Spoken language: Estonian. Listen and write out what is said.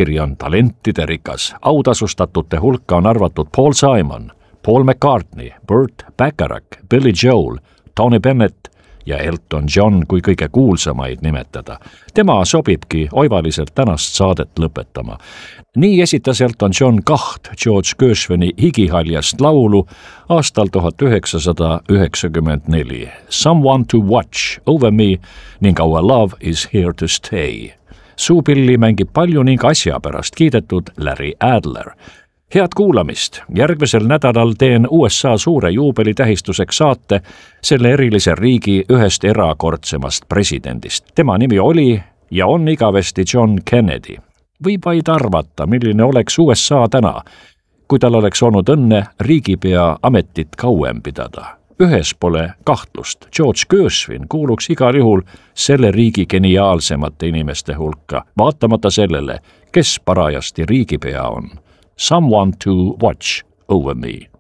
nimekiri on talentide rikas. Autasustatute hulka on arvatud Paul Simon, Paul McCartney, Burt Bacharach, Billy Joel, Tony Bennett ja Elton John, kui kõige kuulsamaid nimetada. Tema sobibki oivaliselt tänast saadet lõpetama. Nii esitas Elton John 2 George Gershwini higihaljast laulu aastal 1994. Someone to Watch Over Me ning Our Love is Here to Stay. Suupilli mängib palju ning asja pärast kiidetud Larry Adler. Head kuulamist! Järgmisel nädalal teen USA suure juubeli tähistuseks saate selle erilise riigi ühest erakordsemast presidendist. Tema nimi oli ja on igavesti John Kennedy. Võib vaid arvata, milline oleks USA täna, kui tal oleks olnud õnne riigipea ametit kauem pidada. Ühes pole kahtlust, George Gershwin kuuluks igal juhul selle riigi geniaalsemate inimeste hulka, vaatamata sellele, kes parajasti riigipea on. Someone to Watch Over Me.